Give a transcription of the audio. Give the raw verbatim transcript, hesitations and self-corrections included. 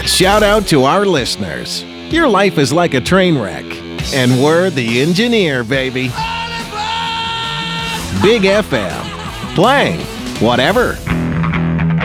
Shout out to our listeners. Your life is like a train wreck, and we're the engineer, baby. Big F M. Playing whatever.